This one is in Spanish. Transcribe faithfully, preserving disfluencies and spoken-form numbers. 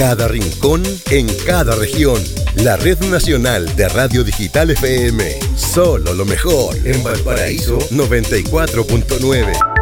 cada rincón, en cada región. La Red Nacional de Radio Digital F M. Solo lo mejor. En Valparaíso noventa y cuatro punto nueve.